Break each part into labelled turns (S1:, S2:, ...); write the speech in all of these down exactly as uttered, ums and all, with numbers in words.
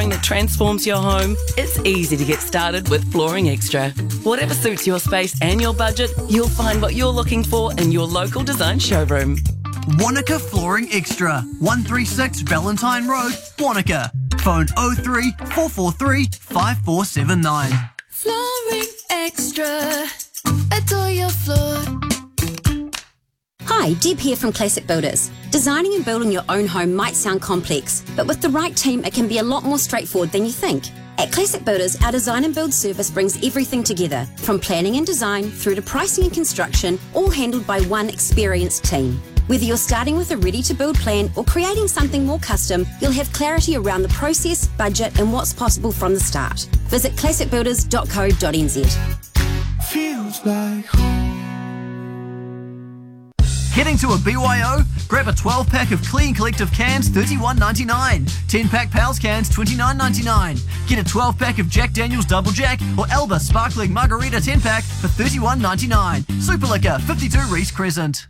S1: flooring that transforms your home, it's easy to get started with Flooring Extra. Whatever suits your space and your budget, you'll find what you're looking for in your local design showroom.
S2: Wanaka Flooring Extra, one thirty-six Valentine Road, Wanaka. Phone oh three, four four three, five four seven nine.
S3: Flooring Extra. Adore your floor.
S4: Hi, Deb here from Classic Builders. Designing and building your own home might sound complex, but with the right team, it can be a lot more straightforward than you think. At Classic Builders, our design and build service brings everything together, from planning and design through to pricing and construction, all handled by one experienced team. Whether you're starting with a ready-to-build plan or creating something more custom, you'll have clarity around the process, budget and what's possible from the start. Visit classic builders dot co dot n z.
S2: Feels like home. Heading to a B Y O? Grab a twelve pack of Clean Collective cans, thirty-one ninety-nine. ten pack Pals cans, twenty-nine ninety-nine. Get a twelve pack of Jack Daniel's Double Jack or Alba Sparkling Margarita ten pack for thirty-one ninety-nine. Super Liquor, fifty-two Reese Crescent.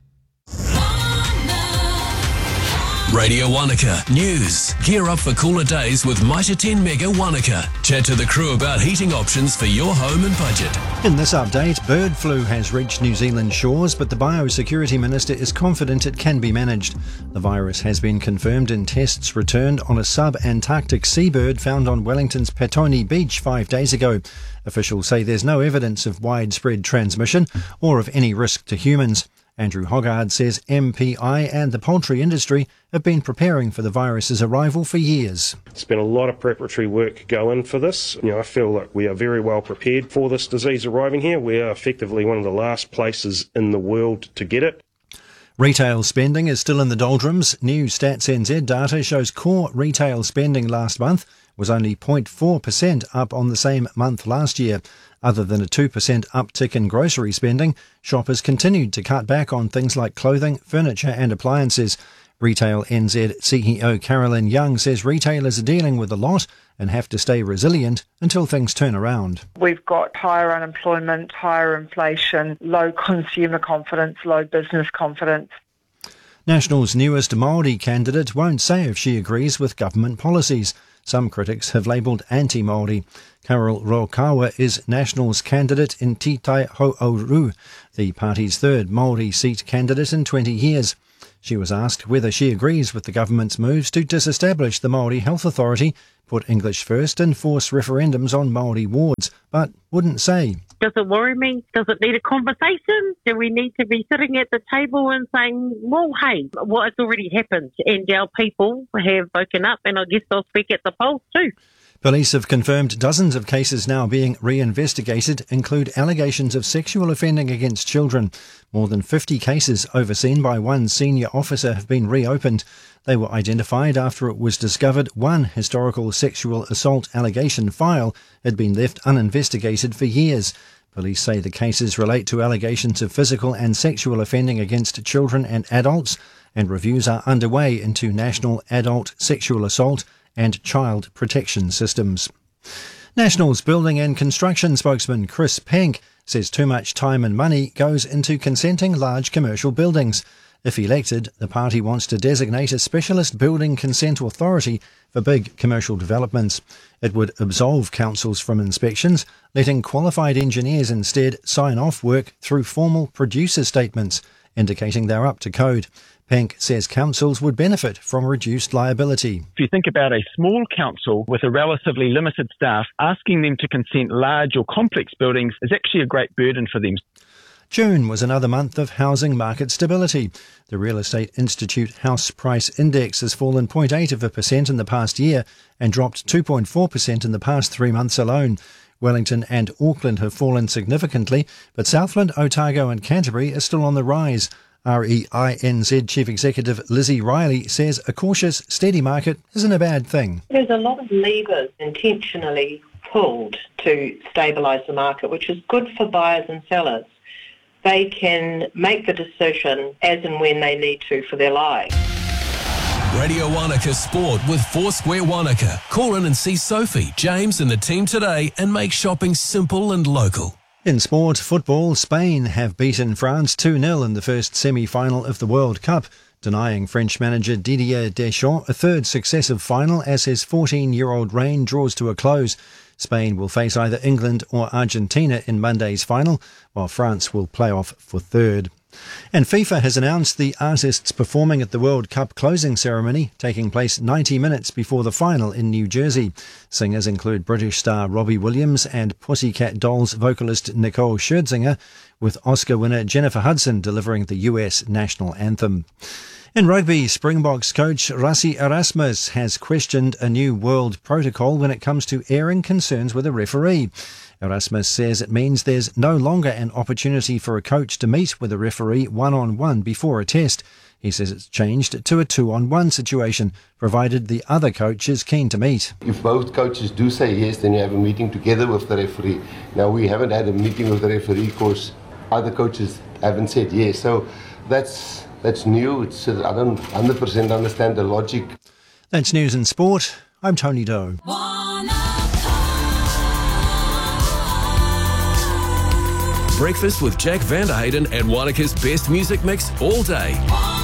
S5: Radio Wanaka News. Gear up for cooler days with Mitre ten Mega Wanaka. Chat to the crew about heating options for your home and budget.
S6: In this update, bird flu has reached New Zealand shores, but the Biosecurity Minister is confident it can be managed. The virus has been confirmed in tests returned on a sub-Antarctic seabird found on Wellington's Petone Beach five days ago. Officials say there's no evidence of widespread transmission or of any risk to humans. Andrew Hoggard says M P I and the poultry industry have been preparing for the virus's arrival for years.
S7: There's been a lot of preparatory work go in for this. You know, I feel like we are very well prepared for this disease arriving here. We are effectively one of the last places in the world to get it.
S6: Retail spending is still in the doldrums. New Stats N Z data shows core retail spending last month was only zero point four percent up on the same month last year. Other than a two percent uptick in grocery spending, shoppers continued to cut back on things like clothing, furniture and appliances. Retail N Z C E O Carolyn Young says retailers are dealing with a lot and have to stay resilient until things turn around.
S8: We've got higher unemployment, higher inflation, low consumer confidence, low business confidence.
S6: National's newest Māori candidate won't say if she agrees with government policies. Some critics have labelled anti-Māori. Carol Rokawa is National's candidate in Te Tai Ho'ouru, the party's third Māori seat candidate in twenty years. She was asked whether she agrees with the government's moves to disestablish the Māori Health Authority, put English first and force referendums on Māori wards, but wouldn't say.
S9: Does it worry me? Does it need a conversation? Do we need to be sitting at the table and saying, well, hey, what has already happened? And our people have woken up, and I guess they'll speak at the polls too.
S6: Police have confirmed dozens of cases now being reinvestigated include allegations of sexual offending against children. More than fifty cases overseen by one senior officer have been reopened. They were identified after it was discovered one historical sexual assault allegation file had been left uninvestigated for years. Police say the cases relate to allegations of physical and sexual offending against children and adults, and reviews are underway into national adult sexual assault and child protection systems. National's building and construction spokesman Chris Penk says too much time and money goes into consenting large commercial buildings. If elected, the party wants to designate a specialist building consent authority for big commercial developments. It would absolve councils from inspections, letting qualified engineers instead sign off work through formal producer statements, indicating they're up to code. Penk says councils would benefit from reduced liability.
S10: If you think about a small council with a relatively limited staff, asking them to consent large or complex buildings is actually a great burden for them.
S6: June was another month of housing market stability. The Real Estate Institute House Price Index has fallen zero point eight of a percent in the past year and dropped two point four percent in the past three months alone. Wellington and Auckland have fallen significantly, but Southland, Otago and Canterbury are still on the rise. R E I N Z Chief Executive Lizzie Riley says a cautious, steady market isn't a bad thing.
S11: There's a lot of levers intentionally pulled to stabilise the market, which is good for buyers and sellers. They can make the decision as and when they need to for their lives.
S5: Radio Wanaka Sport with Foursquare Wanaka. Call in and see Sophie, James and the team today and make shopping simple and local.
S6: In sport, football, Spain have beaten France two nil in the first semi-final of the World Cup. denying French manager Didier Deschamps a third successive final as his fourteen-year-old reign draws to a close. Spain will face either England or Argentina in Monday's final, while France will play off for third. And FIFA has announced the artists performing at the World Cup closing ceremony taking place ninety minutes before the final in New Jersey. Singers include British star Robbie Williams and Pussycat Dolls vocalist Nicole Scherzinger, with Oscar winner Jennifer Hudson delivering the U S national anthem. In rugby, Springboks coach Rassie Erasmus has questioned a new world protocol when it comes to airing concerns with a referee. Erasmus says it means there's no longer an opportunity for a coach to meet with a referee one-on-one before a test. He says it's changed to a two-on-one situation, provided the other coach is keen to meet.
S12: If both coaches do say yes, then you have a meeting together with the referee. Now, we haven't had a meeting with the referee because other coaches haven't said yes. So that's that's new. It's, I don't one hundred percent understand the logic.
S6: That's news and sport. I'm Tony Doe.
S5: Breakfast with Jack Vanderhayden and Wanaka's best music mix all day.